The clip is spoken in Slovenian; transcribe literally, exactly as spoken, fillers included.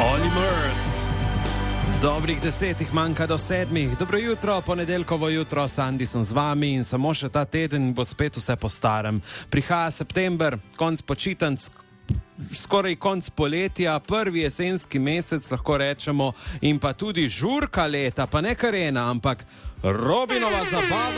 Olimers. Dobrih desetih manjka do sedmih. Dobro jutro, ponedeljkovo jutro, Sandi sem z vami in samo še ta teden bo spet vse po starem. Prihaja september, konc počitnic, skoraj konc poletja, prvi jesenski mesec, lahko rečemo, in pa tudi žurka leta, pa ne kar ena, ampak Robinova zabava.